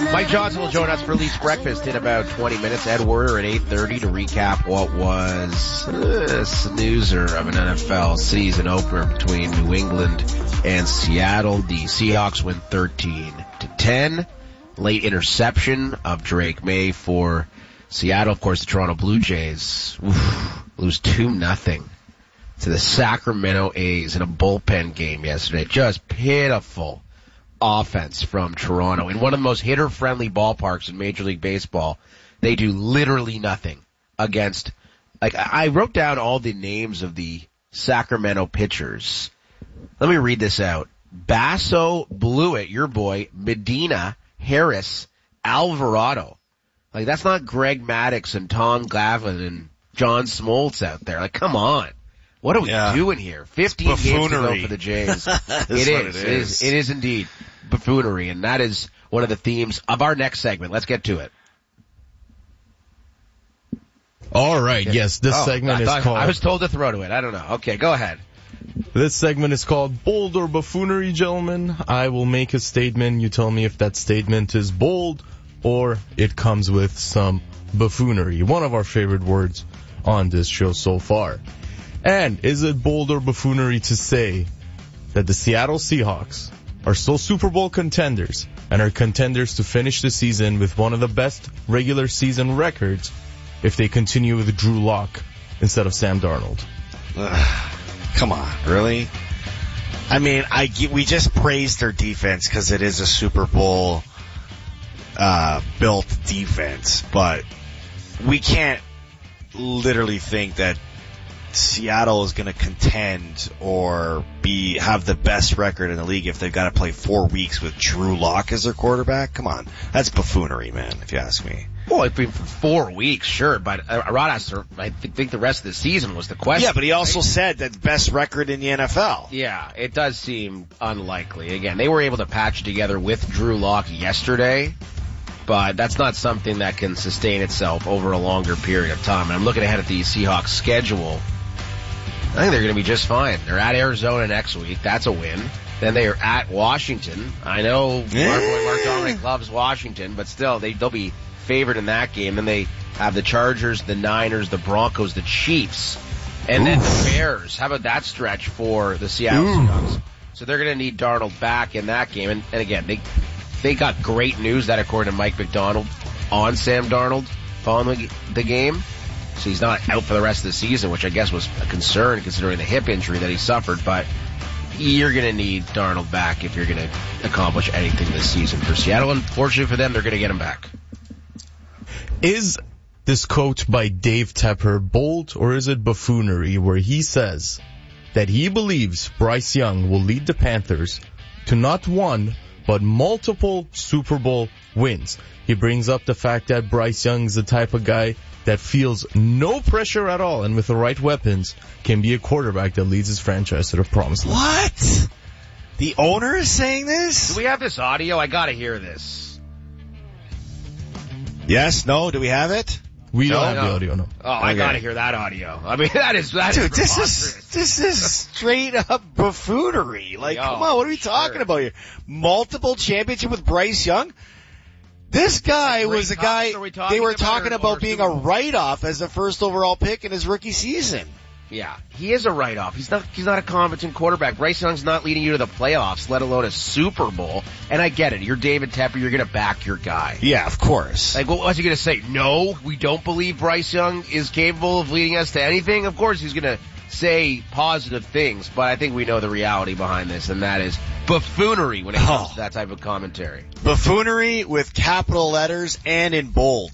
Mike Johnson will join us for Leafs Breakfast in about 20 minutes. Ed Werder at 8:30 to recap what was a snoozer of an NFL season opener between New England and Seattle. The Seahawks win 13-10. Late interception of Drake May for Seattle. Of course, the Toronto Blue Jays lose 2-0 to the Sacramento A's in a bullpen game yesterday. Just pitiful offense from Toronto. In one of the most hitter-friendly ballparks in Major League Baseball, they do literally nothing against, I wrote down all the names of the Sacramento pitchers. Let me read this out. Basso, Blewett, your boy, Medina, Harris, Alvarado. That's not Greg Maddux and Tom Glavine and John Smoltz out there. Come on. What are we doing here? 15 games to go for the Jays. It is indeed buffoonery, and that is one of the themes of our next segment. Let's get to it. All right, yes, this segment is called... I was told to throw to it. I don't know. Okay, go ahead. This segment is called Bold or Buffoonery, gentlemen. I will make a statement. You tell me if that statement is bold or it comes with some buffoonery. One of our favorite words on this show so far. And is it bold or buffoonery to say that the Seattle Seahawks are still Super Bowl contenders and are contenders to finish the season with one of the best regular season records if they continue with Drew Lock instead of Sam Darnold? Come on, really? I mean, we just praised their defense because it is a Super Bowl built defense, but we can't literally think that Seattle is going to contend or have the best record in the league if they've got to play 4 weeks with Drew Lock as their quarterback. Come on. That's buffoonery, man, if you ask me. Well, for 4 weeks, sure, but I think the rest of the season was the question. Yeah, but he also said that the best record in the NFL. Yeah, it does seem unlikely. Again, they were able to patch together with Drew Lock yesterday, but that's not something that can sustain itself over a longer period of time. And I'm looking ahead at the Seahawks schedule. I think they're going to be just fine. They're at Arizona next week. That's a win. Then they are at Washington. I know Mark Dominic loves Washington, but still, they'll be favored in that game. Then they have the Chargers, the Niners, the Broncos, the Chiefs, and then the Bears. How about that stretch for the Seattle Seahawks? So they're going to need Darnold back in that game. And again, they got great news that according to Mike McDonald on Sam Darnold following the game. So he's not out for the rest of the season, which I guess was a concern considering the hip injury that he suffered. But you're going to need Darnold back if you're going to accomplish anything this season for Seattle. Unfortunately for them, they're going to get him back. Is this quote by Dave Tepper bold or is it buffoonery, where he says that he believes Bryce Young will lead the Panthers to not one, but multiple Super Bowl wins? He brings up the fact that Bryce Young is the type of guy that feels no pressure at all and with the right weapons can be a quarterback that leads his franchise to the promised land. What? The owner is saying this? Do we have this audio? I gotta hear this. Yes? No? Do we have it? We don't have the audio, no. Oh, okay. I gotta hear that audio. I mean, that is dude, this is straight up buffoonery. Come on, what are we talking about here? Multiple championship with Bryce Young? This guy was a guy they were talking about being a write-off as a first overall pick in his rookie season. Yeah, he is a write-off. He's not a competent quarterback. Bryce Young's not leading you to the playoffs, let alone a Super Bowl. And I get it. You're David Tepper. You're going to back your guy. Yeah, of course. What's he going to say? No, we don't believe Bryce Young is capable of leading us to anything? Of course he's going to say positive things, but I think we know the reality behind this, and that is buffoonery when it comes to that type of commentary. Buffoonery with capital letters and in bold.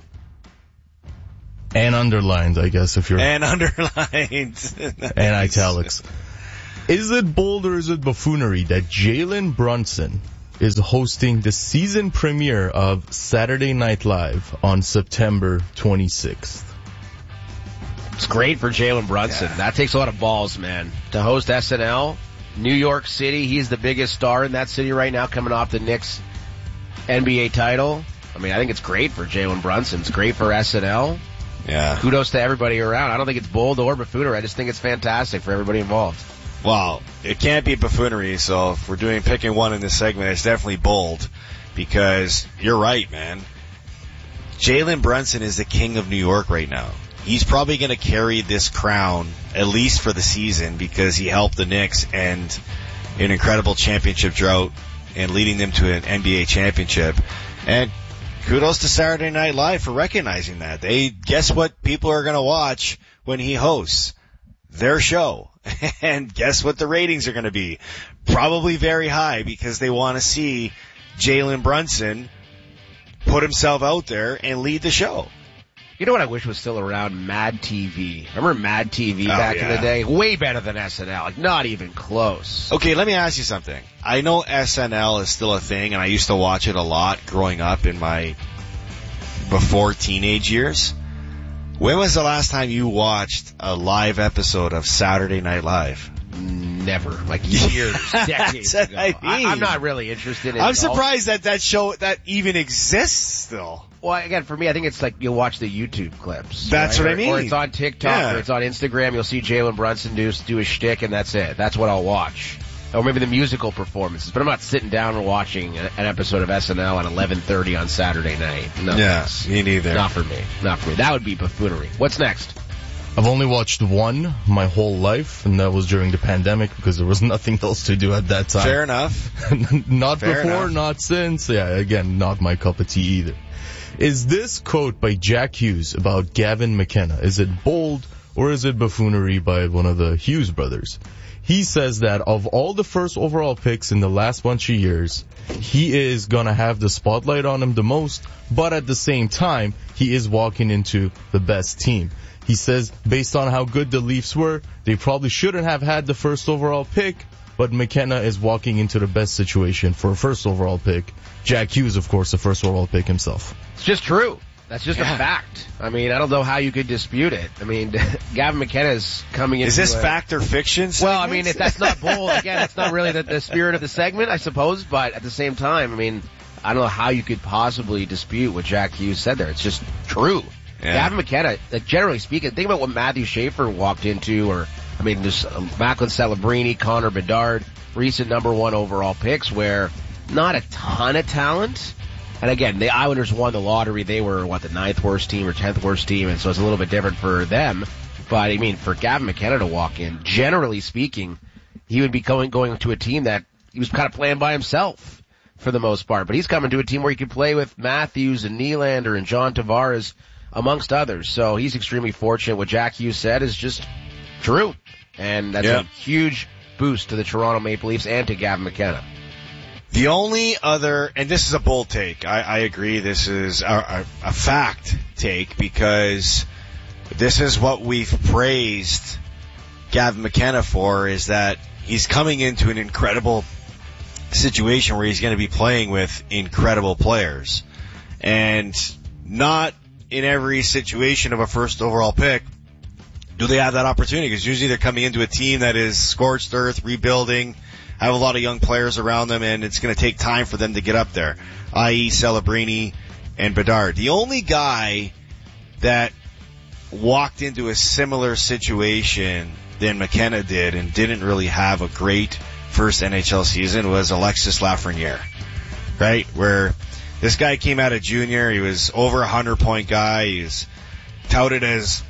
And underlined, I guess, if you're... And underlined. Nice. And italics. Is it bold or is it buffoonery that Jalen Brunson is hosting the season premiere of Saturday Night Live on September 26th? It's great for Jalen Brunson. Yeah. That takes a lot of balls, man. To host SNL, New York City, he's the biggest star in that city right now, coming off the Knicks NBA title. I mean, I think it's great for Jalen Brunson. It's great for SNL. Yeah. Kudos to everybody around. I don't think it's bold or buffoonery. I just think it's fantastic for everybody involved. Well, it can't be buffoonery, so if we're picking one in this segment, it's definitely bold. because you're right, man. Jalen Brunson is the king of New York right now. He's probably going to carry this crown at least for the season because he helped the Knicks end an incredible championship drought and leading them to an NBA championship. And kudos to Saturday Night Live for recognizing that. Guess what people are going to watch when he hosts? Their show. And guess what the ratings are going to be? Probably very high because they want to see Jalen Brunson put himself out there and lead the show. You know what I wish was still around? Mad TV. Remember Mad TV back in the day? Way better than SNL. Like, not even close. Okay, let me ask you something. I know SNL is still a thing, and I used to watch it a lot growing up in my before teenage years. When was the last time you watched a live episode of Saturday Night Live? Never. Like years, decades ago. I'm not really interested in it. I'm surprised that show that even exists still. Well, again, for me, I think it's like you'll watch the YouTube clips. That's right? What I mean. Or it's on TikTok, or it's on Instagram. You'll see Jalen Brunson do a shtick, and that's it. That's what I'll watch. Or maybe the musical performances. But I'm not sitting down and watching an episode of SNL at 11:30 on Saturday night. No. Yeah, me neither. Not for me. Not for me. That would be buffoonery. What's next? I've only watched one my whole life, and that was during the pandemic because there was nothing else to do at that time. Fair enough. Not Fair before, enough. Not since. Yeah, again, not my cup of tea either. Is this quote by Jack Hughes about Gavin McKenna, is it bold or is it buffoonery by one of the Hughes brothers? He says that of all the first overall picks in the last bunch of years, he is gonna have the spotlight on him the most, but at the same time, he is walking into the best team. He says, based on how good the Leafs were, they probably shouldn't have had the first overall pick, but McKenna is walking into the best situation for a first overall pick. Jack Hughes, of course, the first overall pick himself. It's just true. That's just a fact. I mean, I don't know how you could dispute it. I mean, Gavin McKenna is coming into... Is this fact or fiction? Well, I mean, if that's not bold, again, that's not really the spirit of the segment, I suppose, but at the same time, I mean, I don't know how you could possibly dispute what Jack Hughes said there. It's just true. Yeah. Gavin McKenna, like, generally speaking, think about what Matthew Schaefer walked into, or, I mean, there's Macklin Celebrini, Connor Bedard, recent number one overall picks where not a ton of talent. And again, the Islanders won the lottery. They were, the 9th worst team or 10th worst team, and so it's a little bit different for them. But, I mean, for Gavin McKenna to walk in, generally speaking, he would be going to a team that he was kind of playing by himself for the most part. But he's coming to a team where he could play with Matthews and Nylander and John Tavares, amongst others. So he's extremely fortunate. What Jack Hughes said is just true. And that's a huge boost to the Toronto Maple Leafs and to Gavin McKenna. The only other, and this is a bold take, I agree, this is a fact take, because this is what we've praised Gavin McKenna for, is that he's coming into an incredible situation where he's going to be playing with incredible players. And not in every situation of a first overall pick do they have that opportunity, because usually they're coming into a team that is scorched earth, rebuilding, have a lot of young players around them, and it's going to take time for them to get up there, i.e. Celebrini and Bedard. The only guy that walked into a similar situation than McKenna did and didn't really have a great first NHL season was Alexis Lafreniere, right? Where this guy came out of junior, he was over 100-point guy, he was touted as,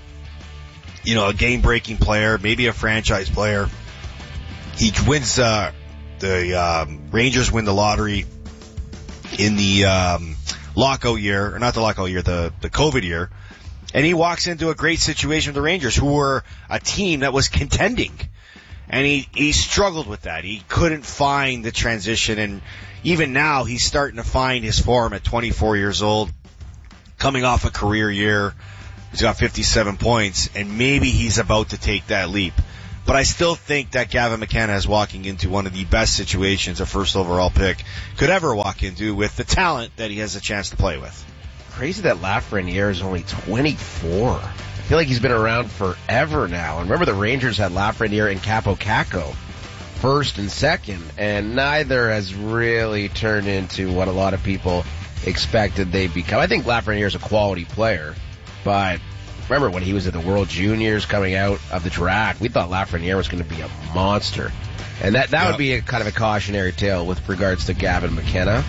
a game-breaking player, maybe a franchise player. He wins, the Rangers win the lottery in the, lockout year, or not the lockout year, the COVID year. And he walks into a great situation with the Rangers, who were a team that was contending. And he struggled with that. He couldn't find the transition, and even now he's starting to find his form at 24 years old, coming off a career year. He's got 57 points, and maybe he's about to take that leap. But I still think that Gavin McKenna is walking into one of the best situations a first overall pick could ever walk into, with the talent that he has a chance to play with. Crazy that Lafreniere is only 24. I feel like he's been around forever now. And remember, the Rangers had Lafreniere and Capo Caco first and second, and neither has really turned into what a lot of people expected they'd become. I think Lafreniere is a quality player, but remember when he was at the World Juniors coming out of the draft, we thought Lafreniere was going to be a monster. And that would be a kind of a cautionary tale with regards to Gavin McKenna.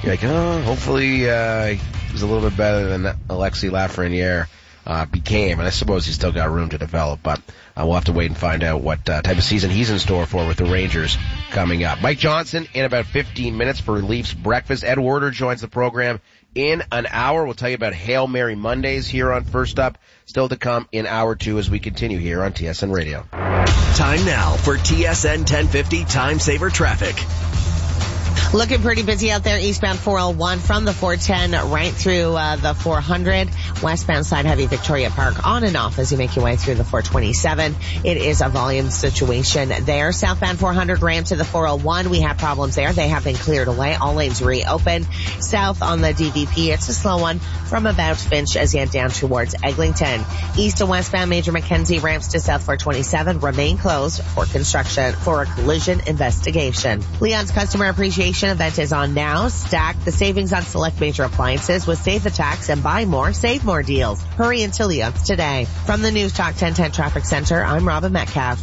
you're like, oh, hopefully he's a little bit better than Alexis Lafreniere became, and I suppose he's still got room to develop, but we'll have to wait and find out what type of season he's in store for with the Rangers coming up. Mike Johnson in about 15 minutes for Leafs Breakfast. Ed Werder joins the program in an hour. We'll tell you about Hail Mary Mondays here on First Up. Still to come in hour 2 as we continue here on TSN Radio. Time now for TSN 1050 Time Saver Traffic. Looking pretty busy out there, eastbound 401 from the 410 right through the 400. Westbound side heavy Victoria Park on and off as you make your way through the 427. It is a volume situation there. Southbound 400 ramp to the 401. We have problems there. They have been cleared away. All lanes reopened. South on the DVP, it's a slow one from about Finch as you head down towards Eglinton. East and westbound Major Mackenzie ramps to South 427 remain closed for construction for a collision investigation. Leon's Customer Appreciation event is on now. Stack the savings on select major appliances with Save the Tax and Buy More, Save More deals. Hurry until Leon's today. From the News Talk 1010 Traffic Center, I'm Robin Metcalf.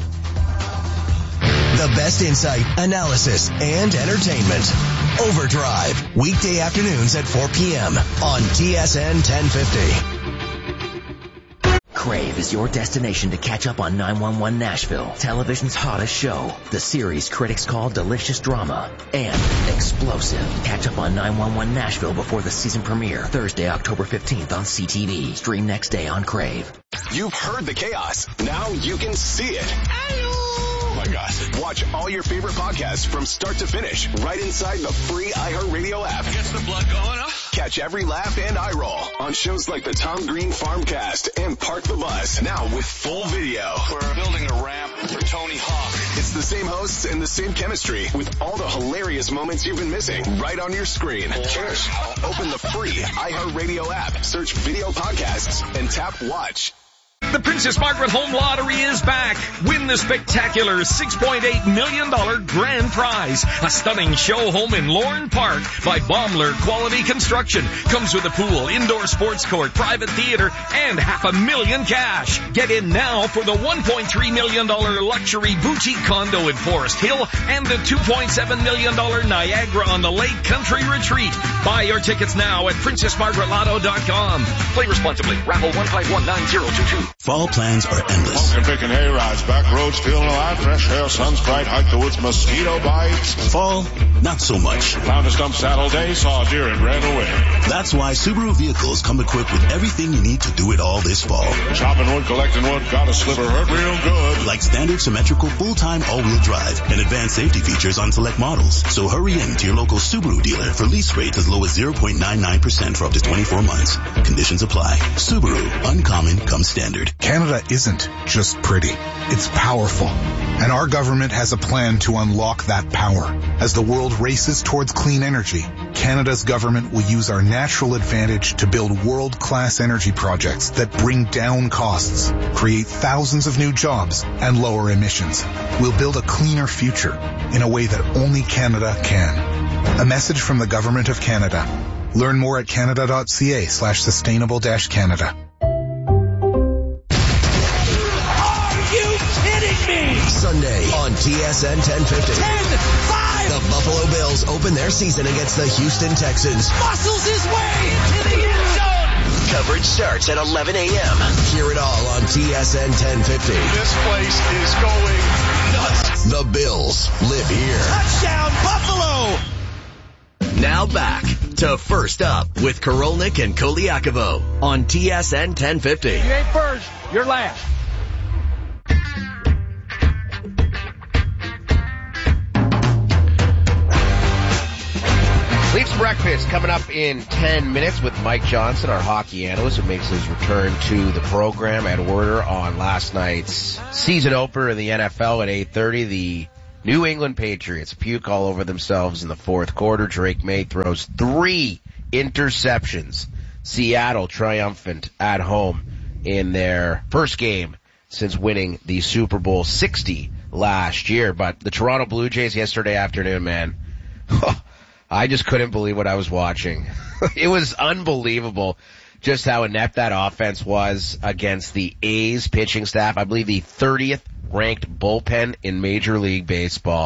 The best insight, analysis, and entertainment. Overdrive, weekday afternoons at 4 p.m. on TSN 1050. Crave is your destination to catch up on 911 Nashville, television's hottest show. The series critics call delicious drama and explosive. Catch up on 911 Nashville before the season premiere, Thursday, October 15th on CTV. Stream next day on Crave. You've heard the chaos. Now you can see it. Oh my gosh. Watch all your favorite podcasts from start to finish right inside the free iHeartRadio app. Gets the blood going, huh? Catch every laugh and eye roll on shows like the Tom Green Farmcast and Park the Bus, now with full video. We're building a ramp for Tony Hawk. It's the same hosts and the same chemistry with all the hilarious moments you've been missing right on your screen. Cheers. Open the free iHeartRadio app, search video podcasts, and tap watch. The Princess Margaret Home Lottery is back. Win the spectacular $6.8 million grand prize. A stunning show home in Lorne Park by Baumler Quality Construction. Comes with a pool, indoor sports court, private theater, and $500,000 cash. Get in now for the $1.3 million luxury boutique condo in Forest Hill and the $2.7 million Niagara on the Lake Country Retreat. Buy your tickets now at PrincessMargaretLotto.com. Play responsibly. Raffle 1519022. Fall plans are endless. Pumpkin picking hay rides, back roads feeling alive, fresh air, sun's bright, hike the woods, mosquito bites. Fall, not so much. Found a stump saddle day, saw a deer and ran away. That's why Subaru vehicles come equipped with everything you need to do it all this fall. Chopping wood, collecting wood, got a sliver, hurt real good. Like standard symmetrical full-time all-wheel drive and advanced safety features on select models. So hurry in to your local Subaru dealer for lease rates as low as 0.99% for up to 24 months. Conditions apply. Subaru, uncommon comes standard. Canada isn't just pretty. It's powerful. And our government has a plan to unlock that power. As the world races towards clean energy, Canada's government will use our natural advantage to build world-class energy projects that bring down costs, create thousands of new jobs, and lower emissions. We'll build a cleaner future in a way that only Canada can. A message from the Government of Canada. Learn more at canada.ca/sustainable-Canada. Sunday on TSN 1050. 10-5! The Buffalo Bills open their season against the Houston Texans. Muscles his way into the end zone. Coverage starts at 11 a.m. Hear it all on TSN 1050. This place is going nuts. The Bills live here. Touchdown, Buffalo! Now back to First Up with Korolnik and Koliakovo on TSN 1050. You ain't first, you're last. Leafs Breakfast coming up in 10 minutes with Mike Johnson, our hockey analyst, who makes his return to the program. Ed Werder on last night's season opener in the NFL at 8:30. The New England Patriots puke all over themselves in the fourth quarter. Drake May throws 3 interceptions. Seattle triumphant at home in their first game since winning the Super Bowl 60 last year. But the Toronto Blue Jays yesterday afternoon, man, I just couldn't believe what I was watching. It was unbelievable just how inept that offense was against the A's pitching staff. I believe the 30th ranked bullpen in Major League Baseball.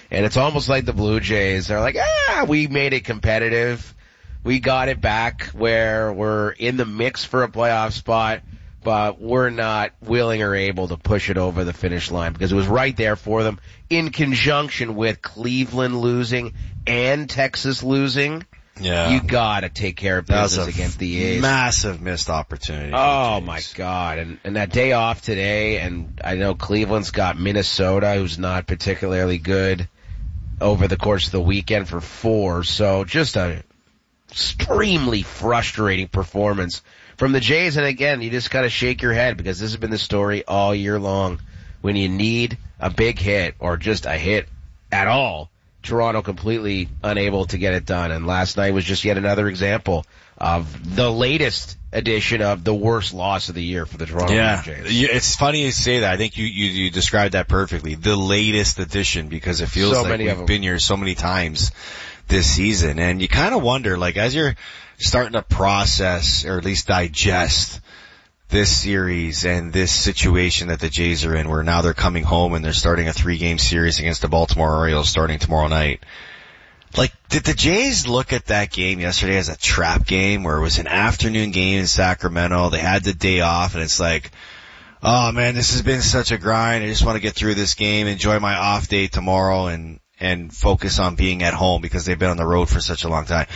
And it's almost like the Blue Jays are like, we made it competitive. We got it back where we're in the mix for a playoff spot, but we're not willing or able to push it over the finish line because it was right there for them in conjunction with Cleveland losing and Texas losing. Yeah. You gotta take care of business against the A's. Massive missed opportunity. Oh my God. And that day off today, and I know Cleveland's got Minnesota, who's not particularly good over the course of the weekend for 4. So just a extremely frustrating performance from the Jays. And again, you just gotta shake your head because this has been the story all year long. When you need a big hit or just a hit at all, Toronto completely unable to get it done. And last night was just yet another example of the latest edition of the worst loss of the year for the Toronto Blue Jays. It's funny you say that. I think you described that perfectly. The latest edition, because it feels like we've been here so many times this season. And you kind of wonder, like, as you're starting to process or at least digest this series and this situation that the Jays are in, where now they're coming home and they're starting a 3-game series against the Baltimore Orioles starting tomorrow night. Like, did the Jays look at that game yesterday as a trap game where it was an afternoon game in Sacramento? They had the day off and it's like, oh man, this has been such a grind. I just want to get through this game, enjoy my off day tomorrow and focus on being at home because they've been on the road for such a long time.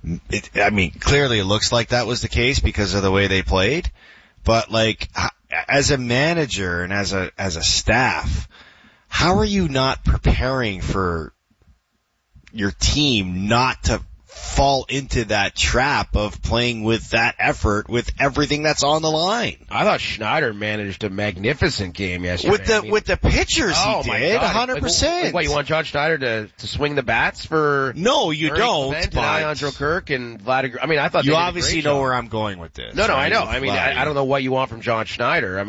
Clearly it looks like that was the case because of the way they played. But like, as a manager and as a staff, how are you not preparing for your team not to fall into that trap of playing with that effort with everything that's on the line? I thought Schneider managed a magnificent game yesterday. With the pitchers he did, 100%. What, you want John Schneider to swing the bats for? No, you don't. And Alejandro Kirk and Vladimir. I thought you obviously know where I'm going with this. No, I know. I don't know what you want from John Schneider.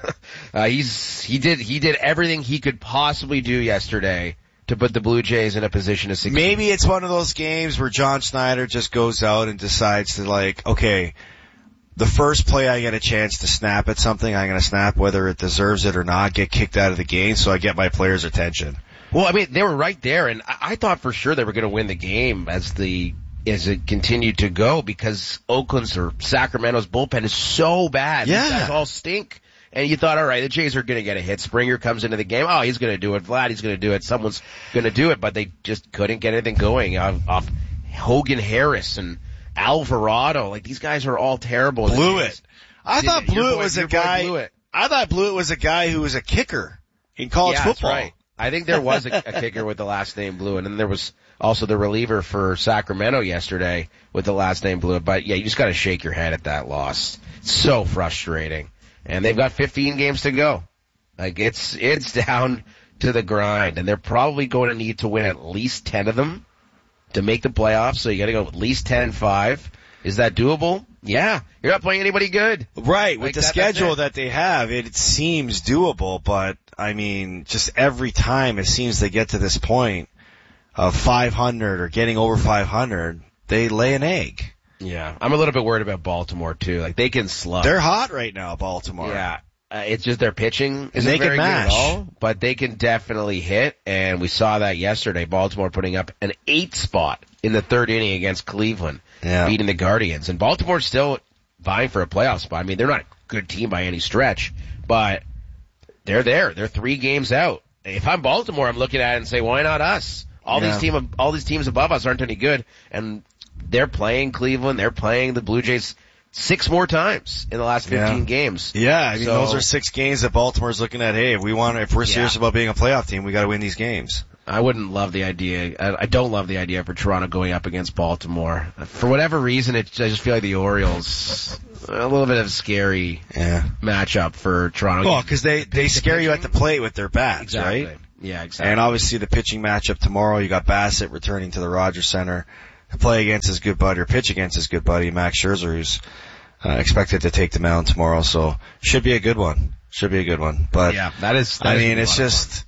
He did everything he could possibly do yesterday to put the Blue Jays in a position to succeed. Maybe it's one of those games where John Schneider just goes out and decides to, like, okay, the first play I get a chance to snap at something, I'm going to snap whether it deserves it or not, get kicked out of the game so I get my players' attention. Well, they were right there, and I thought for sure they were going to win the game as it continued to go because Oakland's or Sacramento's bullpen is so bad. Yeah. These guys all stink. And you thought, all right, the Jays are going to get a hit. Springer comes into the game. Oh, he's going to do it. Vlad, he's going to do it. Someone's going to do it. But they just couldn't get anything going off Hogan Harris and Alvarado. Like, these guys are all terrible. Blewett. I thought Blewett was a guy who was a kicker in college football. That's right. I think there was a kicker with the last name Blewett. And then there was also the reliever for Sacramento yesterday with the last name Blewett. But, yeah, you just got to shake your head at that loss. It's so frustrating. And they've got 15 games to go. Like, it's down to the grind. And they're probably going to need to win at least 10 of them to make the playoffs. So you gotta go at least 10-5. Is that doable? Yeah. You're not playing anybody good. Right. With the schedule that they have, it seems doable. But, just every time it seems they get to this point of 500 or getting over 500, they lay an egg. Yeah, I'm a little bit worried about Baltimore too. Like, they can slug. They're hot right now, Baltimore. Yeah, it's just their pitching isn't they very can good at all, but they can definitely hit, and we saw that yesterday. Baltimore putting up an 8 spot in the 3rd inning against Cleveland, beating the Guardians, and Baltimore's still vying for a playoff spot. They're not a good team by any stretch, but they're there. They're 3 games out. If I'm Baltimore, I'm looking at it and say, why not us? All these teams above us aren't any good, and they're playing Cleveland. They're playing the Blue Jays 6 more times in the last 15 games. Yeah, those are 6 games that Baltimore's looking at. Hey, if we're serious about being a playoff team, we got to win these games. I wouldn't love the idea. I don't love the idea for Toronto going up against Baltimore. For whatever reason, I just feel like the Orioles a little bit of a scary matchup for Toronto. Well, because they scare you at the plate with their bats, right? Yeah, exactly. And obviously the pitching matchup tomorrow, you got Bassett returning to the Rogers Center to play against his good buddy, or pitch against his good buddy, Max Scherzer, who's expected to take the mound tomorrow. So should be a good one. But yeah, that is it's just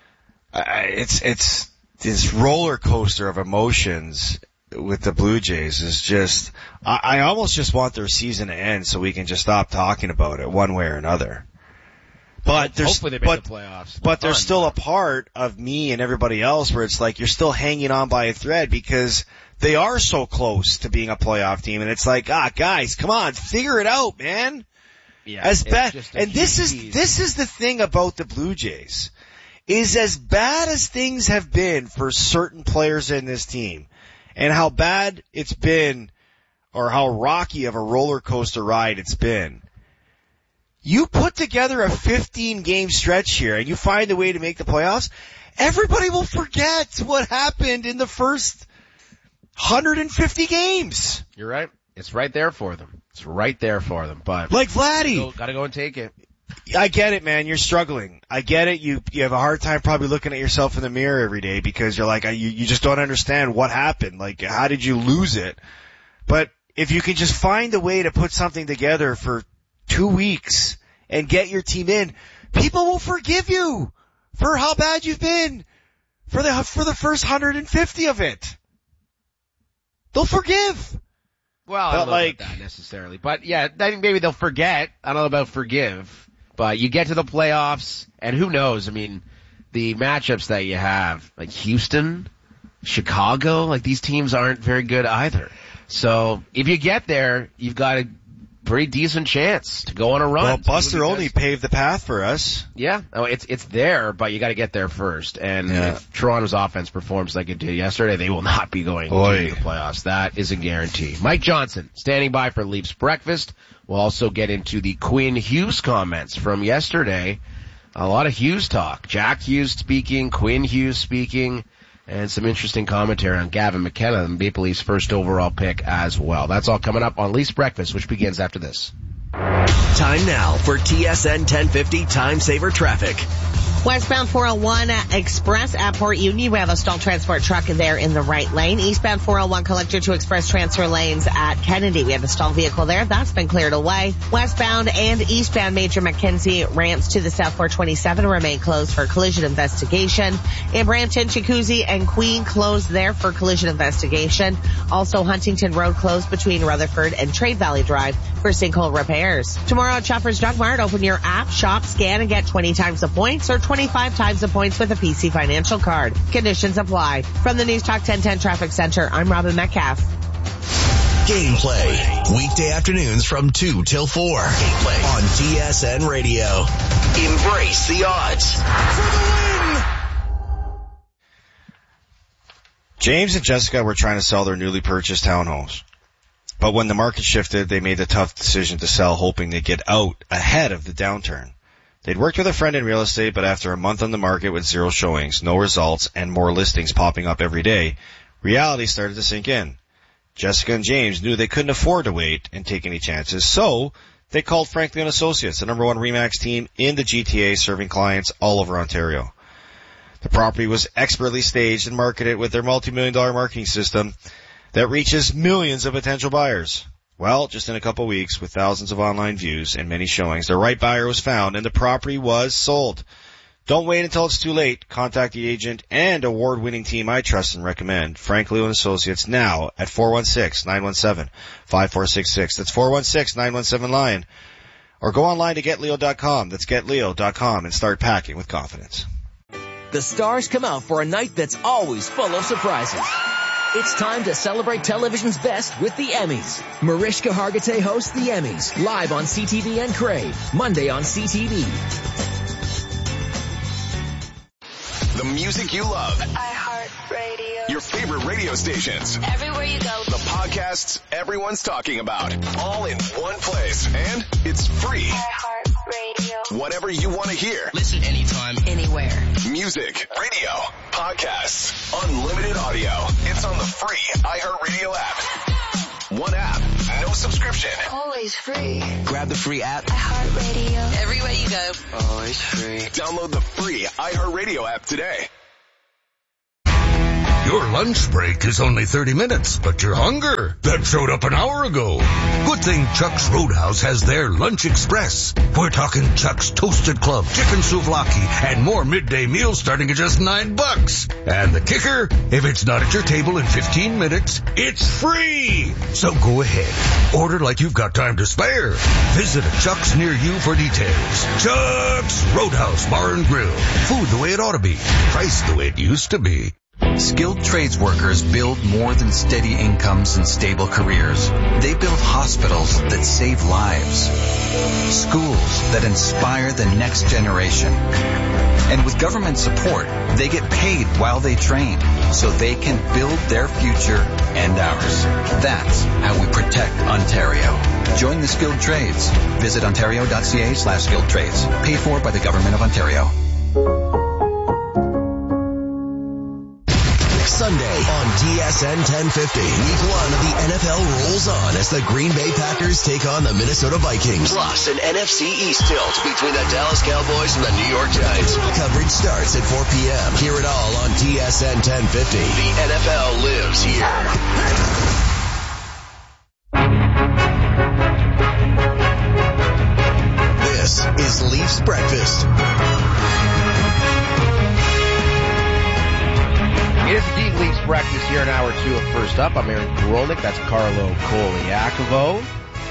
it's this roller coaster of emotions with the Blue Jays is just. I almost just want their season to end so we can just stop talking about it one way or another. But there's, hopefully they make the playoffs. But there's still a part of me and everybody else where it's like you're still hanging on by a thread because they are so close to being a playoff team, and it's like, guys, come on, figure it out, man. Yeah, as bad, and this tease. is the thing about the Blue Jays, is as bad as things have been for certain players in this team, and how bad it's been, or how rocky of a roller coaster ride it's been. You put together a 15-game stretch here, and you find a way to make the playoffs, everybody will forget what happened in the first 150 games. You're right. It's right there for them. It's right there for them. But like Vladdy, gotta go and take it. I get it, man. You're struggling. I get it. You have a hard time probably looking at yourself in the mirror every day because you're like, you just don't understand what happened. Like, how did you lose it? But if you can just find a way to put something together for 2 weeks and get your team in, people will forgive you for how bad you've been for the first 150 of it. They'll forgive. Well, I don't know about that necessarily. But yeah, I think maybe they'll forget. I don't know about forgive. But you get to the playoffs, and who knows? I mean, the matchups that you have, like Houston, Chicago, like these teams aren't very good either. So if you get there, you've got a pretty decent chance to go on a run. Well, Buster Olney paved the path for us. Yeah, it's there, but you got to get there first. And if Toronto's offense performs like it did yesterday, they will not be going to the playoffs. That is a guarantee. Mike Johnson standing by for Leafs Breakfast. We'll also get into the Quinn Hughes comments from yesterday. A lot of Hughes talk. Jack Hughes speaking, Quinn Hughes speaking, and some interesting commentary on Gavin McKenna, the Maple Leafs' first overall pick as well. That's all coming up on Leafs Breakfast, which begins after this. Time now for TSN 1050 Time Saver Traffic. Westbound 401 Express at Port Union. We have a stalled transport truck there in the right lane. Eastbound 401 Collector to Express transfer lanes at Kennedy. We have a stalled vehicle there. That's been cleared away. Westbound and eastbound Major Mackenzie ramps to the South 427 remain closed for collision investigation. In Brampton, Jacuzzi and Queen closed there for collision investigation. Also Huntington Road closed between Rutherford and Trade Valley Drive for sinkhole repairs. Tomorrow at Shoppers Drug Mart, open your app, shop, scan, and get 20 times the points or 25 times the points with a PC Financial card. Conditions apply. From the News Talk 1010 Traffic Center, I'm Robin Metcalf. Gameplay. Weekday afternoons from 2 till 4. Gameplay on TSN Radio. Embrace the odds. For the win! James and Jessica were trying to sell their newly purchased townhomes. But when the market shifted, they made the tough decision to sell, hoping they'd get out ahead of the downturn. They'd worked with a friend in real estate, but after a month on the market with 0 showings, no results, and more listings popping up every day, reality started to sink in. Jessica and James knew they couldn't afford to wait and take any chances, so they called Franklin & Associates, the number 1 RE/MAX team in the GTA, serving clients all over Ontario. The property was expertly staged and marketed with their multi-million-dollar marketing system that reaches millions of potential buyers. Well, just in a couple weeks, with thousands of online views and many showings, the right buyer was found and the property was sold. Don't wait until it's too late. Contact the agent and award-winning team I trust and recommend, Franklin & Associates, now at 416-917-5466. That's 416-917-LION. Or go online to GetLeo.com. That's GetLeo.com and start packing with confidence. The stars come out for a night that's always full of surprises. It's time to celebrate television's best with the Emmys. Mariska Hargitay hosts the Emmys, live on CTV and Crave, Monday on CTV. The music you love. iHeartRadio. Your favorite radio stations. Everywhere you go. The podcasts everyone's talking about. All in one place. And it's free. iHeartRadio. Whatever you want to hear. Listen anytime, anywhere. Music, radio, podcasts, unlimited audio. It's on the free iHeartRadio app. One app, no subscription. Always free. Grab the free app. iHeartRadio. Everywhere you go. Always free. Download the free iHeartRadio app today. Your lunch break is only 30 minutes, but your hunger, that showed up an hour ago. Good thing Chuck's Roadhouse has their Lunch Express. We're talking Chuck's Toasted Club, chicken souvlaki, and more midday meals starting at just $9. And the kicker, if it's not at your table in 15 minutes, it's free. So go ahead, Order like you've got time to spare. Visit a Chuck's near you for details. Chuck's Roadhouse Bar and Grill. Food the way it ought to be. Priced the way it used to be. Skilled trades workers build more than steady incomes and stable careers. They build hospitals that save lives, schools that inspire the next generation. And with government support, they get paid while they train so they can build their future and ours. That's how we protect Ontario. Join the skilled trades. Visit ontario.ca/skilled trades. Paid for by the Government of Ontario. Sunday on TSN 1050. Week 1 of the NFL rolls on as the Green Bay Packers take on the Minnesota Vikings. Plus an NFC East tilt between the Dallas Cowboys and the New York Giants. Coverage starts at 4 p.m. Hear it all on TSN 1050. The NFL lives here. This is Leafs Breakfast. It is indeed Leafs Breakfast here in hour 2 of First Up. I'm Aaron Korolnik. That's Carlo Koliakovo.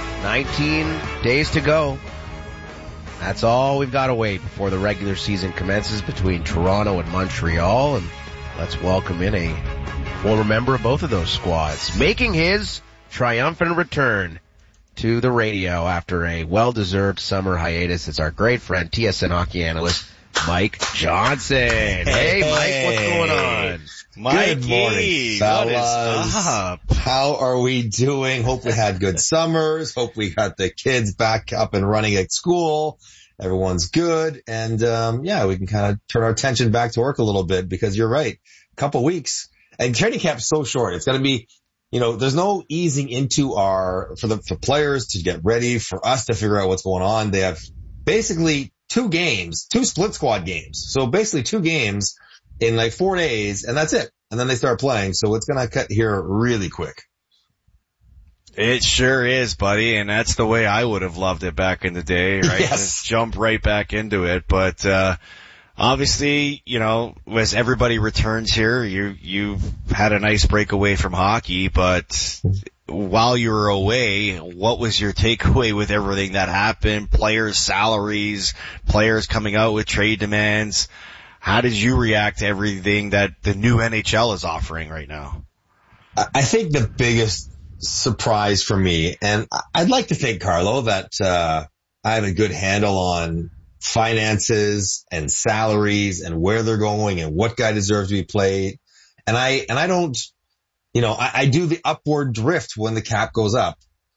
19 days to go. That's all we've got to wait before the regular season commences between Toronto and Montreal. And let's welcome in a former member of both of those squads, making his triumphant return to the radio after a well-deserved summer hiatus. It's our great friend, TSN hockey analyst, Mike Johnson. Hey, Mike, what's going on? Good morning, fellas. How are we doing? Hope we had good summers. Hope we got the kids back up and running at school. Everyone's good. And, we can kind of turn our attention back to work a little bit because you're right. A couple weeks and training camp's so short. It's going to be, there's no easing into for players to get ready, for us to figure out what's going on. They have basically 2 split squad games. So basically 2 games in like 4 days, and that's it. And then they start playing, so it's gonna cut here really quick. It sure is, buddy, and that's the way I would have loved it back in the day, right? Yes. Just jump right back into it. But obviously, as everybody returns here, you've had a nice break away from hockey, but while you were away, what was your takeaway with everything that happened? Players' salaries, players coming out with trade demands. How did you react to everything that the new NHL is offering right now? I think the biggest surprise for me, and I'd like to think, Carlo, that I have a good handle on finances and salaries and where they're going and what guy deserves to be played. And I don't, I do the upward drift when the cap goes up.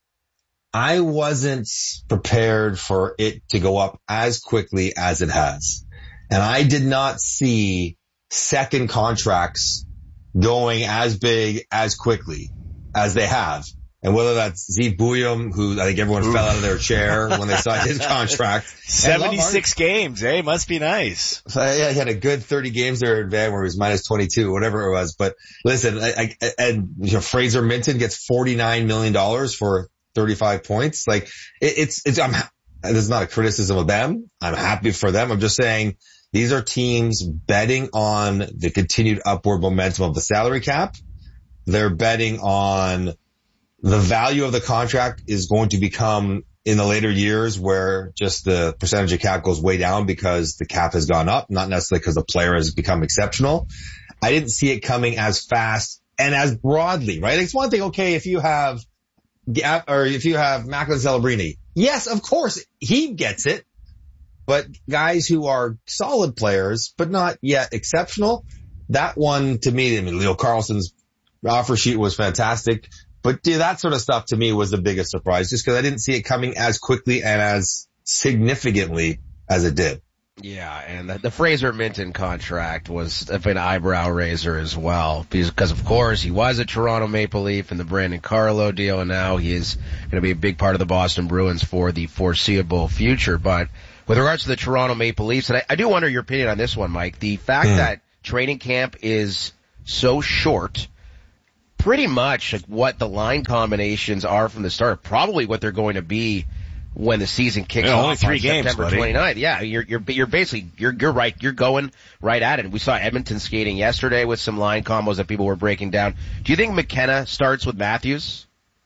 I wasn't prepared for it to go up as quickly as it has. And I did not see second contracts going as big as quickly as they have. And whether that's Zeke Bouillon, who I think everyone fell out of their chair when they signed his contract. 76 games, eh? Must be nice. So, yeah, he had a good 30 games there in Van where he was minus 22, whatever it was. But listen, Fraser Minton gets $49 million for 35 points. Like, this is not a criticism of them. I'm happy for them. I'm just saying these are teams betting on the continued upward momentum of the salary cap. They're betting on the value of the contract is going to become in the later years where just the percentage of cap goes way down because the cap has gone up, not necessarily because the player has become exceptional. I didn't see it coming as fast and as broadly, right? It's one thing, okay, if you have Macklin Celebrini, yes, of course, he gets it. But guys who are solid players, but not yet exceptional, that one to me, Leo Carlson's offer sheet was fantastic. But that sort of stuff to me was the biggest surprise, just because I didn't see it coming as quickly and as significantly as it did. Yeah, and the Fraser Minton contract was an eyebrow raiser as well, because of course he was a Toronto Maple Leaf in the Brandon Carlo deal, and now he is going to be a big part of the Boston Bruins for the foreseeable future. But with regards to the Toronto Maple Leafs, and I do wonder your opinion on this one, Mike, the fact that training camp is so short, pretty much like what the line combinations are from the start, probably what they're going to be when the season kicks off only 3 on games, September 29th. Yeah, you're basically, you're right. You're going right at it. We saw Edmonton skating yesterday with some line combos that people were breaking down. Do you think McKenna starts with Matthews?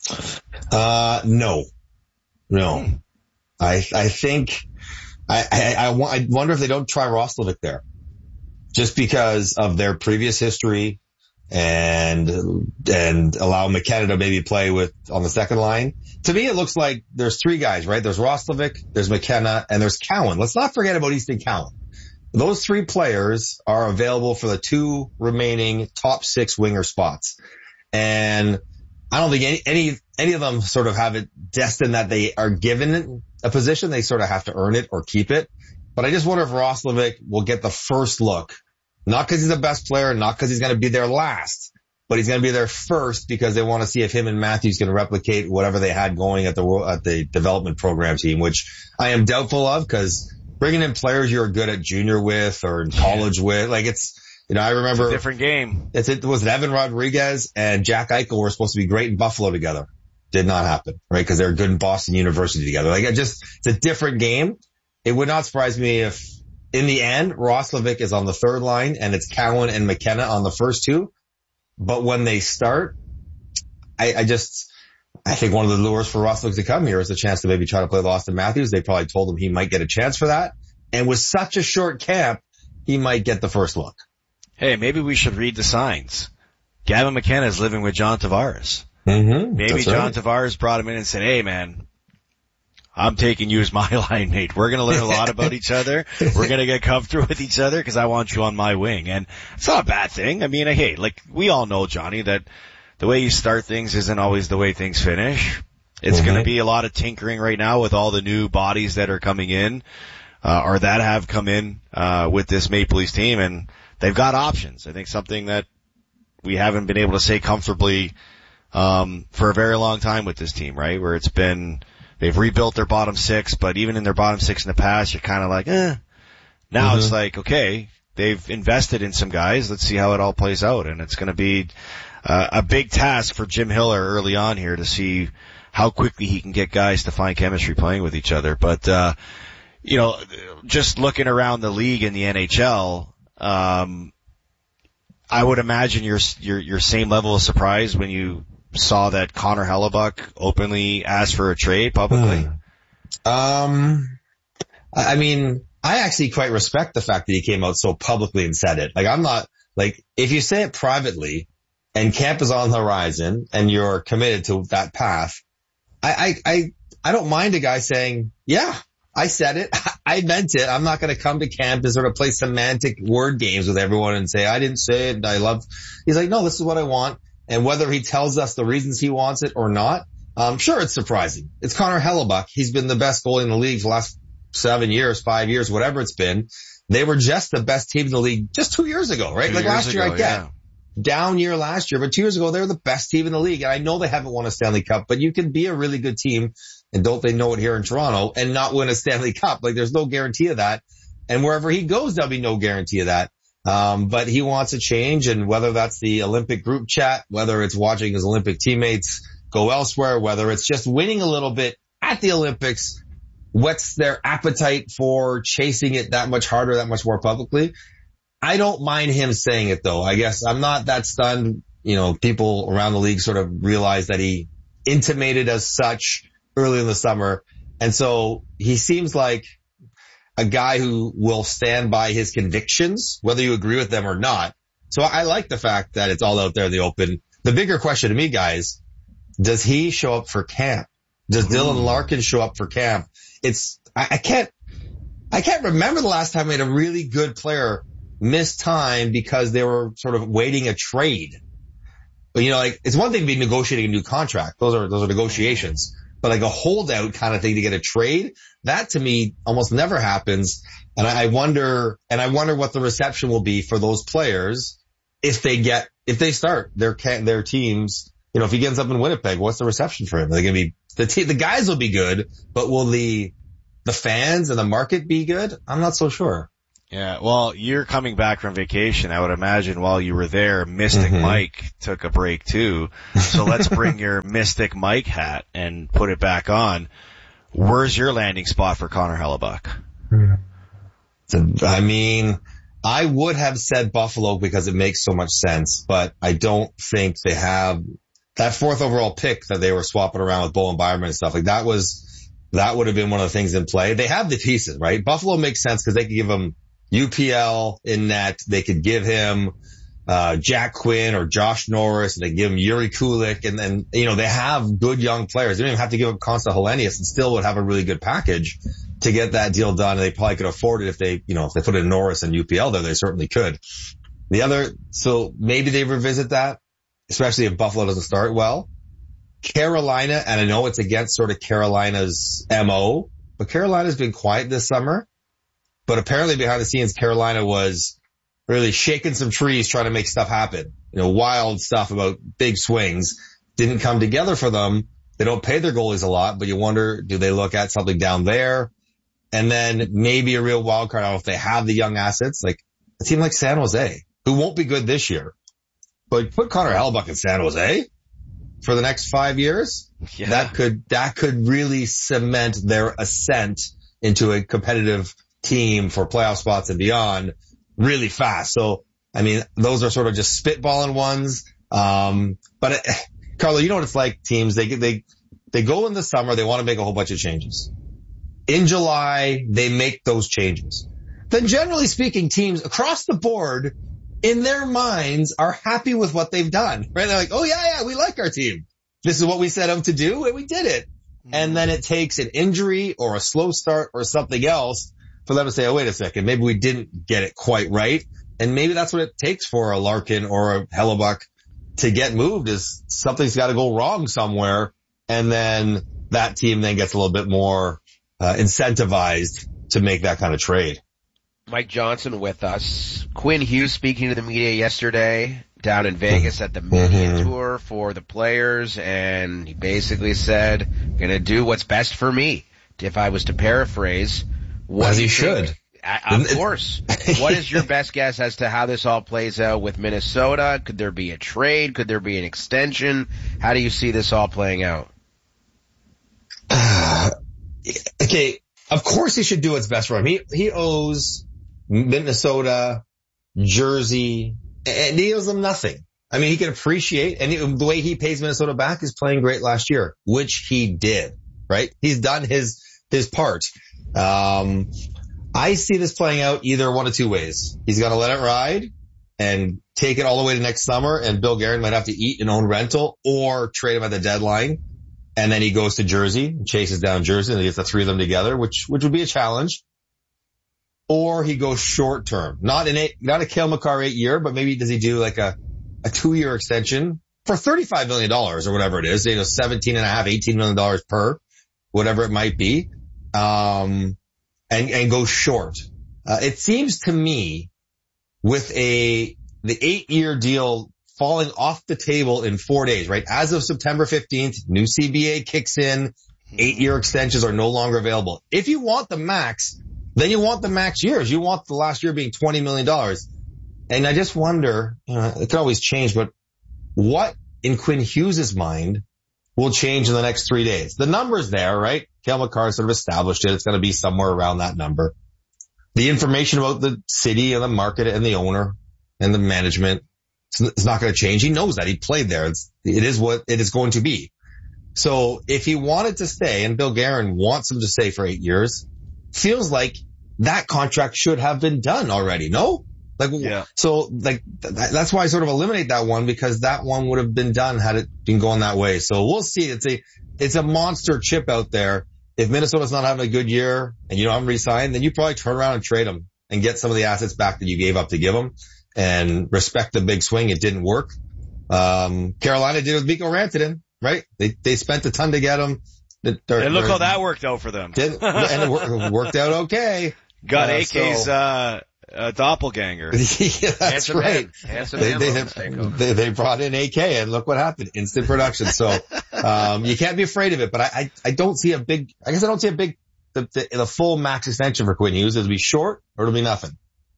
No. I think I wonder if they don't try Roslovic there, just because of their previous history, and allow McKenna to maybe play on the second line. To me, it looks like there's three guys, right? There's Roslovic, there's McKenna, and there's Cowan. Let's not forget about Easton Cowan. Those three players are available for the two remaining top 6 winger spots. And I don't think any of them sort of have it destined that they are given a position. They sort of have to earn it or keep it. But I just wonder if Roslovic will get the first look. Not because he's the best player, not because he's going to be there last, but he's going to be there first because they want to see if him and Matthews can replicate whatever they had going at the development program team, which I am doubtful of, because bringing in players you're good at junior with or in college with, like it's, I remember. It's a different game. It was Evan Rodriguez and Jack Eichel were supposed to be great in Buffalo together. Did not happen, right? Because they're good in Boston University together. It's a different game. It would not surprise me if, in the end, Roslovic is on the third line and it's Cowan and McKenna on the first two. But when they start, I think one of the lures for Roslovic to come here is a chance to maybe try to play with Austin Matthews. They probably told him he might get a chance for that. And with such a short camp, he might get the first look. Hey, maybe we should read the signs. Gavin McKenna is living with John Tavares. Mm-hmm. Maybe John Tavares brought him in and said, hey man, I'm taking you as my line mate. We're going to learn a lot about each other. We're going to get comfortable with each other because I want you on my wing. And it's not a bad thing. I mean, hey, like we all know, Johnny, that the way you start things isn't always the way things finish. It's going to be a lot of tinkering right now with all the new bodies that are coming in, or that have come in, with this Maple Leafs team, and they've got options. I think something that we haven't been able to say comfortably, for a very long time with this team, right? Where it's been, they've rebuilt their bottom 6, but even in their bottom 6 in the past, you're kind of like, Now it's like, okay, they've invested in some guys. Let's see how it all plays out. And it's going to be a big task for Jim Hiller early on here to see how quickly he can get guys to find chemistry playing with each other. But, just looking around the league in the NHL, I would imagine your same level of surprise when you saw that Connor Hellebuyck openly asked for a trade publicly. I mean, I actually quite respect the fact that he came out so publicly and said it. Like, I'm not, like, if you say it privately and camp is on the horizon and you're committed to that path, I don't mind a guy saying, yeah, I said it. I meant it. I'm not going to come to camp and sort of play semantic word games with everyone and say, I didn't say it. He's like, no, this is what I want. And whether he tells us the reasons he wants it or not, sure, it's surprising. It's Connor Hellebuyck. He's been the best goalie in the league for the last 7 years, 5 years, whatever it's been. They were just the best team in the league just 2 years ago, right? Like last year, I get down year last year, but 2 years ago, they were the best team in the league. And I know they haven't won a Stanley Cup, but you can be a really good team, and don't they know it here in Toronto, and not win a Stanley Cup. Like, there's no guarantee of that. And wherever he goes, there'll be no guarantee of that. But he wants a change, and whether that's the Olympic group chat, whether it's watching his Olympic teammates go elsewhere, whether it's just winning a little bit at the Olympics, what's their appetite for chasing it that much harder, that much more publicly? I don't mind him saying it, though. I guess I'm not that stunned. People around the league sort of realize that he intimated as such early in the summer. And so he seems like a guy who will stand by his convictions, whether you agree with them or not. So I like the fact that it's all out there in the open. The bigger question to me, guys, does he show up for camp? Does Dylan Larkin show up for camp? I can't remember the last time we had a really good player miss time because they were sort of waiting a trade. But it's one thing to be negotiating a new contract. Those are negotiations. But like a holdout kind of thing to get a trade, that to me almost never happens. And I wonder what the reception will be for those players if they start their teams. If he ends up in Winnipeg, what's the reception for him? Are they going to be the guys will be good, but will the fans and the market be good? I'm not so sure. Yeah, well, you're coming back from vacation. I would imagine while you were there, Mystic Mike took a break too. So let's bring your Mystic Mike hat and put it back on. Where's your landing spot for Connor Hellebuyck? I mean, I would have said Buffalo because it makes so much sense, but I don't think they have that 4th overall pick that they were swapping around with Bowen Byram and stuff, like that would have been one of the things in play. They have the pieces, right? Buffalo makes sense because they could give him UPL in net. They could give him Jack Quinn or Josh Norris, and they give him Yuri Kulik, and then, they have good young players. They don't even have to give up Konsta Helenius and still would have a really good package to get that deal done. And they probably could afford it if they put in Norris and UPL there, they certainly could. So maybe they revisit that, especially if Buffalo doesn't start well. Carolina, and I know it's against sort of Carolina's MO, but Carolina's been quiet this summer. But apparently behind the scenes, Carolina was really shaking some trees trying to make stuff happen. Wild stuff about big swings didn't come together for them. They don't pay their goalies a lot, but you wonder, do they look at something down there? And then maybe a real wild card, I don't know if they have the young assets, like a team like San Jose, who won't be good this year. But put Connor Hellebuyck in San Jose for the next 5 years, that could really cement their ascent into a competitive team for playoff spots and beyond really fast. So, those are sort of just spitballing ones. But Carlo, you know what it's like, teams, they go in the summer, they want to make a whole bunch of changes. In July, they make those changes. Then generally speaking, teams across the board in their minds are happy with what they've done, right? They're like, oh yeah, we like our team. This is what we set them to do, and we did it. And then it takes an injury or a slow start or something else for them to say, oh, wait a second, maybe we didn't get it quite right. And maybe that's what it takes for a Larkin or a Hellebuyck to get moved, is something's got to go wrong somewhere. And then that team then gets a little bit more incentivized to make that kind of trade. Mike Johnson with us. Quinn Hughes speaking to the media yesterday down in Vegas at the media tour for the players, and he basically said, gonna do what's best for me. If I was to paraphrase, what as he should. Of course. What is your best guess as to how this all plays out with Minnesota? Could there be a trade? Could there be an extension? How do you see this all playing out? Okay, of course he should do what's best for him. He owes Minnesota, Jersey, and he owes them nothing. He can appreciate, and the way he pays Minnesota back is playing great last year, which he did, right? He's done his part. I see this playing out either one of two ways. He's got to let it ride and take it all the way to next summer, and Bill Guerin might have to eat an own rental or trade him at the deadline. And then he goes to Jersey and chases down Jersey, and he gets the three of them together, which would be a challenge. Or he goes short term, not a Cale Makar 8-year, but maybe does he do like a 2-year extension for $35 million or whatever it is, $17.5, $18 million per, whatever it might be, and go short. It seems to me with the 8-year deal falling off the table in 4 days, right? As of September 15th, new CBA kicks in, 8-year extensions are no longer available. If you want the max, then you want the max years. You want the last year being $20 million. And I just wonder, it can always change, but what in Quinn Hughes' mind will change in the next 3 days? The number's there, right? Cale Makar sort of established it. It's going to be somewhere around that number. The information about the city and the market and the owner and the management, it's not going to change. He knows that. He played there. It is what it is going to be. So if he wanted to stay, and Bill Guerin wants him to stay for 8 years, feels like that contract should have been done already, no? So that's why I sort of eliminate that one, because that one would have been done had it been going that way. So we'll see. It's a monster chip out there. If Minnesota's not having a good year and you don't have him re-signed, then you probably turn around and trade him and get some of the assets back that you gave up to give him, and respect the big swing. It didn't work. Carolina did it with Mikko Rantanen, right? They spent a ton to get him. And look how that worked out for them. And it worked out okay. Got AK's doppelganger. Yeah, that's right. They brought in AK, and look what happened. Instant production. So you can't be afraid of it. But I don't see a big, I guess I don't see a big, the full max extension for Quinn Hughes. It'll be short or it'll be nothing.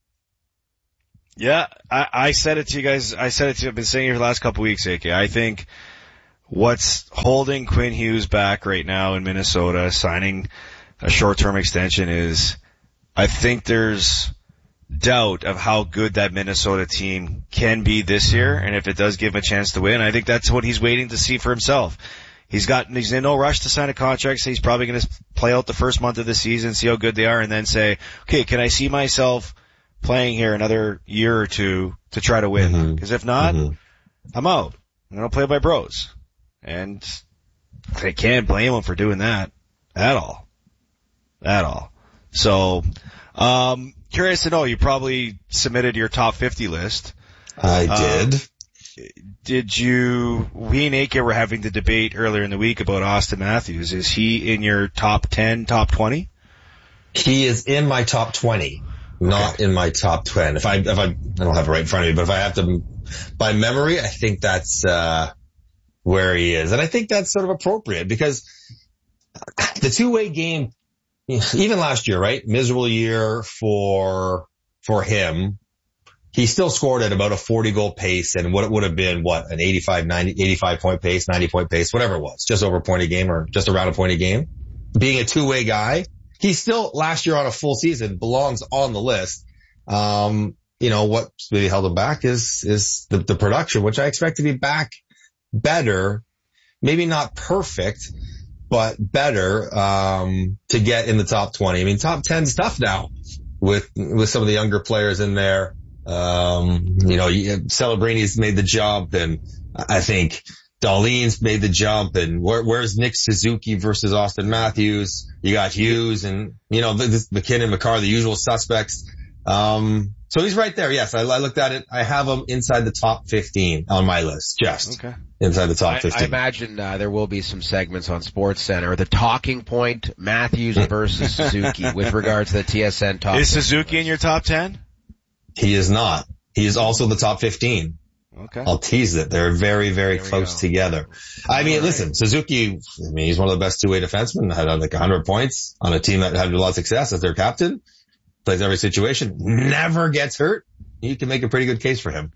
Yeah, I said it to you guys. I've been saying it for the last couple of weeks, AK. I think what's holding Quinn Hughes back right now in Minnesota signing a short-term extension is, I think there's doubt of how good that Minnesota team can be this year, and if it does give him a chance to win, I think that's what he's waiting to see for himself. He's in no rush to sign a contract, so he's probably going to play out the first month of the season, see how good they are, and then say, okay, can I see myself playing here another year or two to try to win? Because if not, I'm out. I'm going to play by bros. And they can't blame him for doing that at all. At all. So, curious to know, you probably submitted your top 50 list. I did. Did you, we and AK were having the debate earlier in the week about Austin Matthews. Is he in your top 10, top 20? He is in my top 20, not in my top 10. If I don't have it right in front of me, but if I have to, by memory, I think that's, where he is. And I think that's sort of appropriate because the two-way game, even last year, right? Miserable year for him. He still scored at about a 40-goal pace and what it would have been, an 85-point pace, 90-point pace, whatever it was, just over a point a game or just around a point a game. Being a two-way guy, he still, last year on a full season, belongs on the list. What really held him back is the production, which I expect to be back better, maybe not perfect, but better, to get in the top 20. I mean, top 10's tough now with some of the younger players in there. Celebrini's made the jump, and I think Dahlin's made the jump, and where's Nick Suzuki versus Austin Matthews? You got Hughes and, McKinnon, Makar, the usual suspects. So he's right there. Yes, I looked at it. I have him inside the top 15 on my list. Inside the top 15. I imagine there will be some segments on SportsCenter. The talking point, Matthews versus Suzuki with regards to the TSN top 15. Is Suzuki in your top 10? He is not. He is also the top 15. Okay. I'll tease it. They're very, very close together. I mean, listen, Suzuki, he's one of the best two-way defensemen. Had like 100 points on a team that had a lot of success as their captain. Plays every situation. Never gets hurt. You can make a pretty good case for him.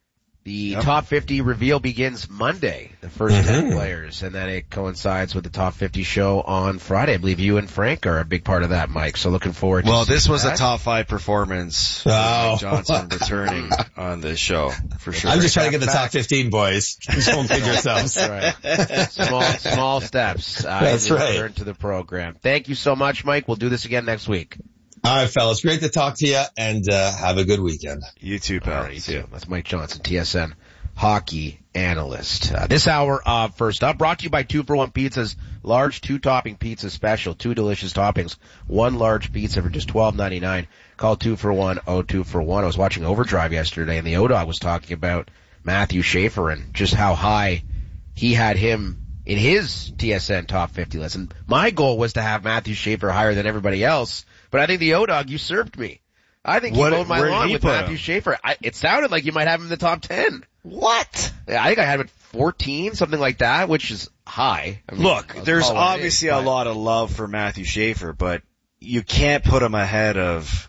The top 50 reveal begins Monday, the first 10 players, and then it coincides with the top 50 show on Friday. I believe you and Frank are a big part of that, Mike, so looking forward to this was that. a top 5 performance. Mike Johnson returning on this show, for sure. I'm just trying to get the top 15, boys. Don't kid yourselves. Right. Small steps. That's right. Return to the program. Thank you so much, Mike. We'll do this again next week. All right, fellas. Great to talk to you, and have a good weekend. You too, pal. Right, you too. That's Mike Johnson, TSN hockey analyst. This hour of First Up brought to you by 2-for-1 Pizzas. Large 2-topping pizza special. 2 delicious toppings. 1 large pizza for just $12.99. Call 2-for-1, 2-for-1. I was watching Overdrive yesterday, and the O-Dog was talking about Matthew Schaefer and just how high he had him in his TSN top 50 list. And my goal was to have Matthew Schaefer higher than everybody else. But I think the O-Dog usurped me. I think he mowed my lawn with Matthew Schaefer. It sounded like you might have him in the top 10. What? I think I had him at 14, something like that, which is high. I mean, look, there's obviously a lot of love for Matthew Schaefer, but you can't put him ahead of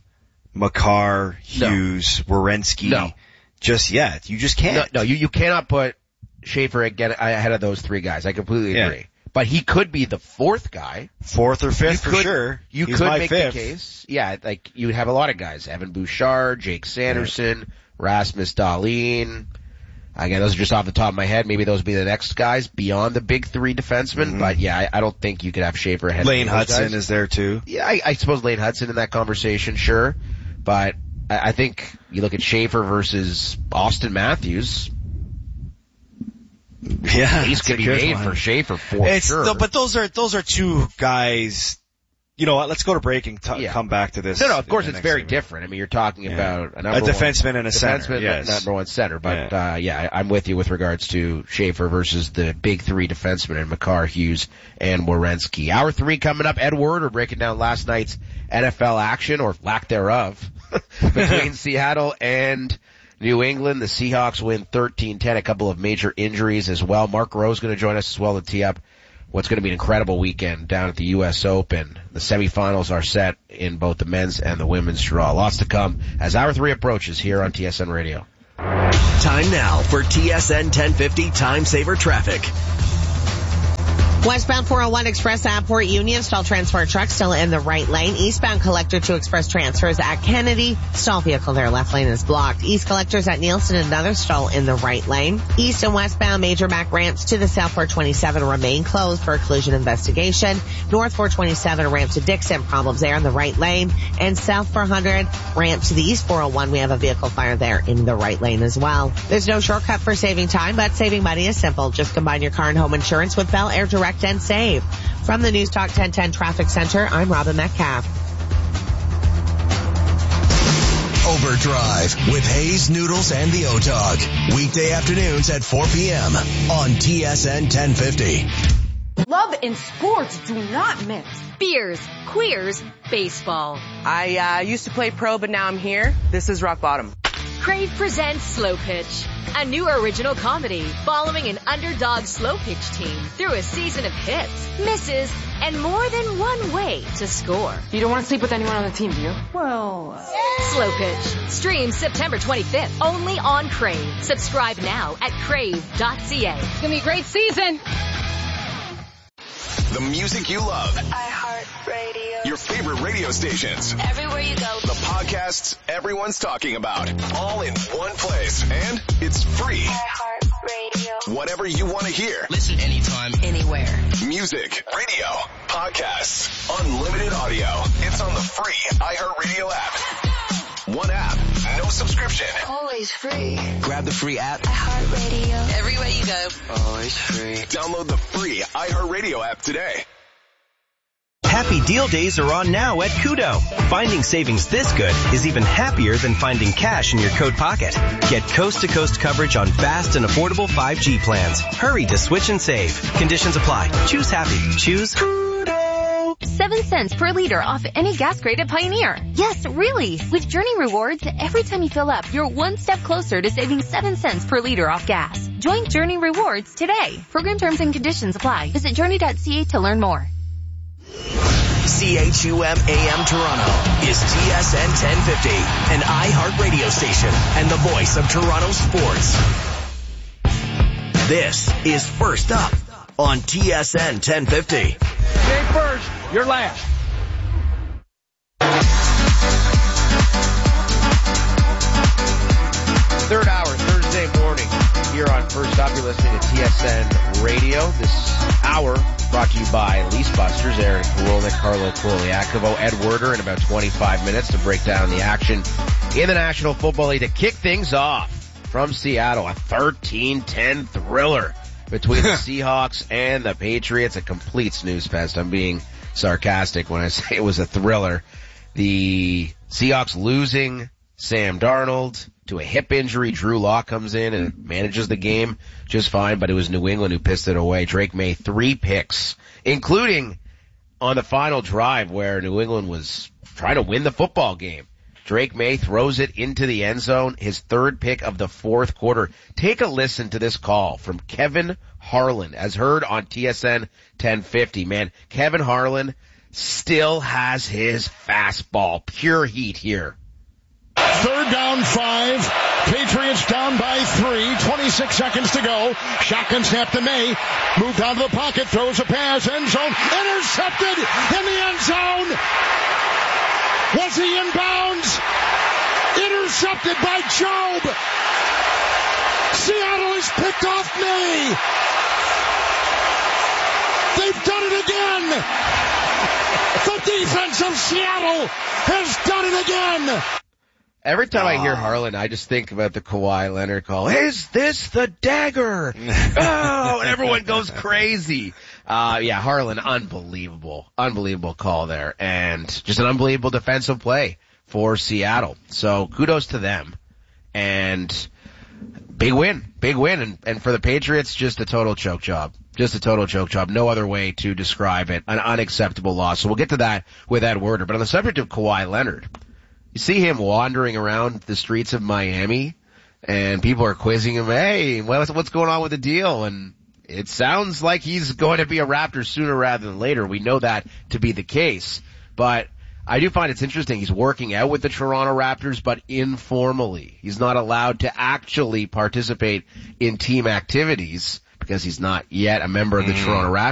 Makar, Hughes, Werenski just yet. You just can't. No, you cannot put Schaefer ahead of those 3 guys. I completely agree. But he could be the 4th guy. 4th or 5th for sure. You could make the case. Yeah, like you would have a lot of guys. Evan Bouchard, Jake Sanderson, Rasmus Dahlin. Again, those are just off the top of my head. Maybe those would be the next guys beyond the big 3 defensemen. But yeah, I don't think you could have Schaefer ahead Lane of those Hudson guys. Is there too. Yeah, I suppose Lane Hudson in that conversation, sure. But I think you look at Schaefer versus Austin Matthews. Yeah, he's going to be made for Schaefer for sure. But those are 2 guys. You know what? Let's go to break and come back to this. No, of course it's very different. I mean, you're talking about a defenseman and a center. Yes. Number 1 center. But I'm with you with regards to Schaefer versus the big 3 defensemen in Makar, Hughes, and Werenski. Hour 3 coming up. Edward, we're breaking down last night's NFL action, or lack thereof, between Seattle and New England. The Seahawks win 13-10, a couple of major injuries as well. Mark Rowe is going to join us as well to tee up what's going to be an incredible weekend down at the U.S. Open. The semifinals are set in both the men's and the women's draw. Lots to come as Hour 3 approaches here on TSN Radio. Time now for TSN 1050 Time Saver Traffic. Westbound 401 Express at Port Union, stall transport truck still in the right lane. Eastbound Collector to Express transfers at Kennedy, stall vehicle there, left lane is blocked. East Collectors at Nielsen, another stall in the right lane. East and westbound Major Mac ramps to the South 427 remain closed for a collision investigation. North 427 ramp to Dixon, problems there in the right lane. And South 400 ramp to the East 401, we have a vehicle fire there in the right lane as well. There's no shortcut for saving time, but saving money is simple. Just combine your car and home insurance with Bel Air Direct and save. From the News Talk 1010 Traffic Center, I'm Robin Metcalf. Overdrive with Hayes, Noodles, and the O-Dog. Weekday afternoons at 4 p.m. on TSN 1050. Love and sports do not mix. Beers, queers, baseball. I used to play pro, but now I'm here. This is rock bottom. Crave presents Slow Pitch, a new original comedy following an underdog slow pitch team through a season of hits, misses, and more than one way to score. You don't want to sleep with anyone on the team, do you? Well... Slow Pitch. Stream September 25th, only on Crave. Subscribe now at crave.ca. It's going to be a great season. The music you love. iHeartRadio. Your favorite radio stations. Everywhere you go. The podcasts everyone's talking about. All in one place. And it's free. iHeartRadio. Whatever you want to hear. Listen anytime, anywhere. Music, radio, podcasts, unlimited audio. It's on the free iHeartRadio app. One app, no subscription. Always free. Grab the free app. iHeartRadio. Everywhere you go. Always free. Download the free iHeartRadio app today. Happy deal days are on now at Kudo. Finding savings this good is even happier than finding cash in your coat pocket. Get coast-to-coast coverage on fast and affordable 5G plans. Hurry to switch and save. Conditions apply. Choose happy. Choose Kudo. 7 cents per liter off any gas grade at Pioneer. Yes, really. With Journey Rewards, every time you fill up, you're one step closer to saving 7 cents per liter off gas. Join Journey Rewards today. Program terms and conditions apply. Visit journey.ca to learn more. CHUM AM Toronto is TSN 1050, an iHeart radio station and the voice of Toronto sports. This is First Up on TSN 1050. You ain't first, you're last. Third hour, Thursday morning, here on First Up. You're listening to TSN Radio. This hour brought to you by Lease Busters. Aaron Karolnik, Carlo Koliakovo, Ed Werder in about 25 minutes to break down the action in the National Football League. To kick things off from Seattle, a 13-10 thriller between the Seahawks and the Patriots. A complete snooze fest. I'm being sarcastic when I say it was a thriller. The Seahawks losing Sam Darnold to a hip injury. Drew Lock comes in and manages the game just fine, but it was New England who pissed it away. Drake May 3 picks, including on the final drive where New England was trying to win the football game. Drake May throws it into the end zone, his third pick of the fourth quarter. Take a listen to this call from Kevin Harlan, as heard on TSN 1050. Man, Kevin Harlan still has his fastball. Pure heat here. Third down 5. Patriots down by 3. 26 seconds to go. Shotgun snap to May. Moved out of the pocket. Throws a pass. End zone. Intercepted in the end zone. Was he in bounds? Intercepted by Job. Seattle has picked off May. They've done it again. The defense of Seattle has done it again. Every time I hear Harlan, I just think about the Kawhi Leonard call. Is this the dagger? Oh, and everyone goes crazy. Yeah, Harlan, unbelievable call there, and just an unbelievable defensive play for Seattle. So kudos to them, and big win, and for the Patriots, just a total choke job. No other way to describe it. An unacceptable loss. So we'll get to that with Ed Werder. But on the subject of Kawhi Leonard, you see him wandering around the streets of Miami, and people are quizzing him, hey, what's going on with the deal? And it sounds like he's going to be a Raptor sooner rather than later. We know that to be the case. But I do find it's interesting. He's working out with the Toronto Raptors, but informally. He's not allowed to actually participate in team activities because he's not yet a member of the Toronto Raptors.